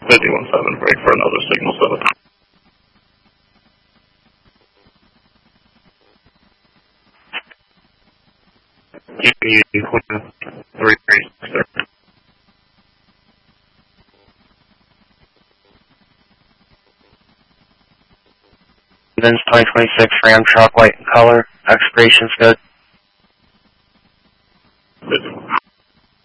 51-7, break for another signal 7. Vince 2026 Ram truck, white in color. Expiration's good.